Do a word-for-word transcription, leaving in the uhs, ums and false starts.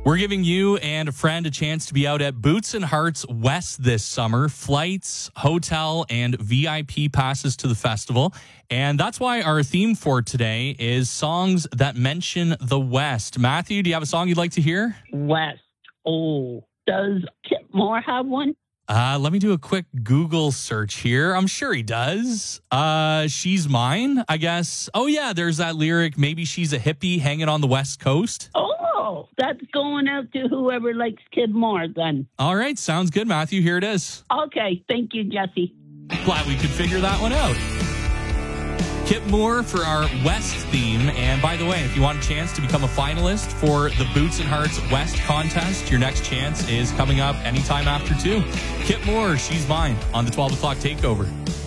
We're giving you and a friend a chance to be out at Boots and Hearts West this summer. Flights, hotel, and V I P passes to the festival. And that's why our theme for today is songs that mention the West. Matthew, do you have a song you'd like to hear? West. Oh, does Kip Moore have one? Uh, let me do a quick Google search here. I'm sure he does. Uh, She's Mine, I guess. Oh, yeah, there's that lyric. Maybe she's a hippie hanging on the West Coast. Oh, that's going out to whoever likes Kid Moore then. All right, sounds good, Matthew. Here it is. Okay, thank you, Jesse. Glad we could figure that one out. Kip Moore for our West theme. And by the way, if you want a chance to become a finalist for the Boots and Hearts West contest, your next chance is coming up anytime after two. Kip Moore, She's Mine on the twelve o'clock takeover.